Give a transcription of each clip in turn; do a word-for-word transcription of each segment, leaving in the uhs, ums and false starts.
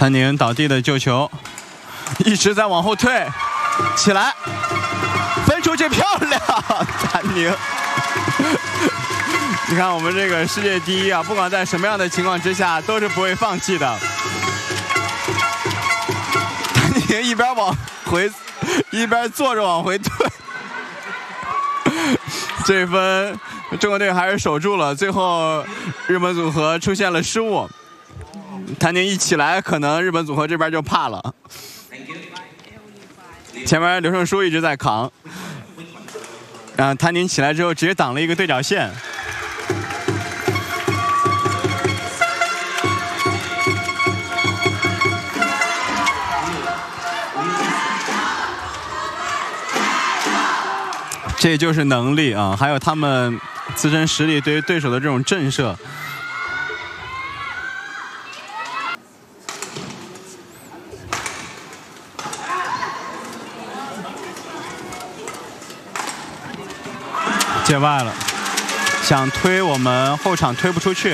谭宁倒地的救球，一直在往后退，起来，分出去漂亮，谭宁。你看我们这个世界第一啊，不管在什么样的情况之下，都是不会放弃的。谭宁一边往回，一边坐着往回退。这一分，中国队还是守住了。最后，日本组合出现了失误。谭宁一起来，可能日本组合这边就怕了。前面刘胜书一直在扛，然后谭宁起来之后直接挡了一个对角线。这就是能力啊，还有他们自身实力对于对手的这种震慑。界外了，想推我们后场推不出去。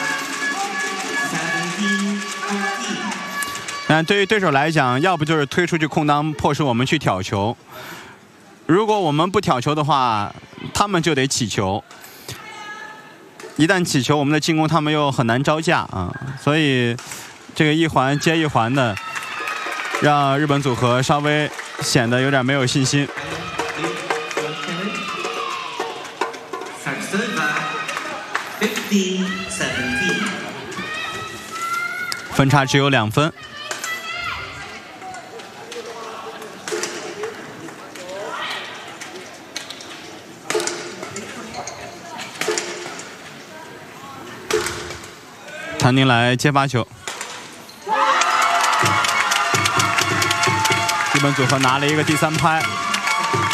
但对于对手来讲，要不就是推出去空当，迫使我们去挑球。如果我们不挑球的话，他们就得起球。一旦起球，我们的进攻他们又很难招架啊，所以这个一环接一环的，让日本组合稍微显得有点没有信心。分差只有两分。谭宁来接发球，日本组合拿了一个第三拍。